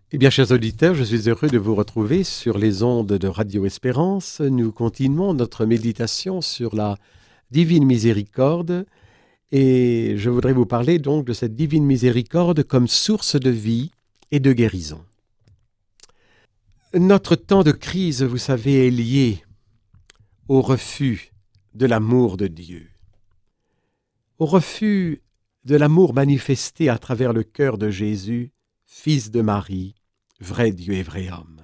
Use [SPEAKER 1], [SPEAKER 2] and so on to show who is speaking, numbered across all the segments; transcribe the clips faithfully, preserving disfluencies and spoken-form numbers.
[SPEAKER 1] Eh bien, chers auditeurs, je suis heureux de vous retrouver sur les ondes de Radio Espérance. Nous continuons notre méditation sur la divine miséricorde et je voudrais vous parler donc de cette divine miséricorde comme source de vie et de guérison. Notre temps de crise, vous savez, est lié au refus de l'amour de Dieu, au refus de l'amour manifesté à travers le cœur de Jésus, fils de Marie, vrai Dieu et vrai homme.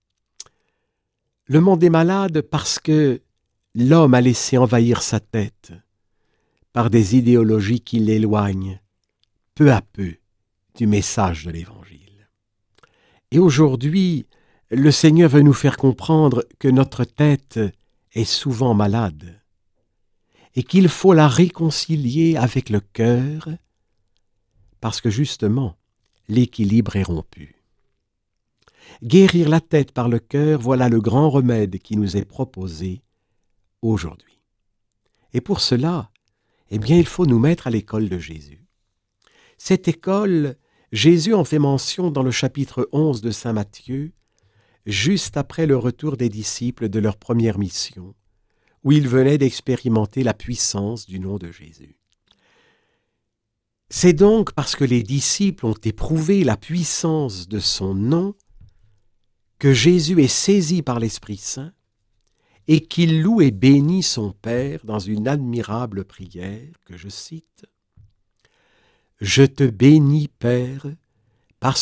[SPEAKER 1] Le monde est malade parce que l'homme a laissé envahir sa tête par des idéologies qui l'éloignent peu à peu du message de l'Évangile. Et aujourd'hui, le Seigneur veut nous faire comprendre que notre tête est souvent malade et qu'il faut la réconcilier avec le cœur parce que justement, l'équilibre est rompu. Guérir la tête par le cœur, voilà le grand remède qui nous est proposé aujourd'hui. Et pour cela, eh bien, il faut nous mettre à l'école de Jésus. Cette école, Jésus en fait mention dans le chapitre onze de saint Matthieu, juste après le retour des disciples de leur première mission, où ils venaient d'expérimenter la puissance du nom de Jésus. C'est donc parce que les disciples ont éprouvé la puissance de son nom que Jésus est saisi par l'Esprit Saint et qu'il loue et bénit son Père dans une admirable prière que je cite. « Je te bénis, Père,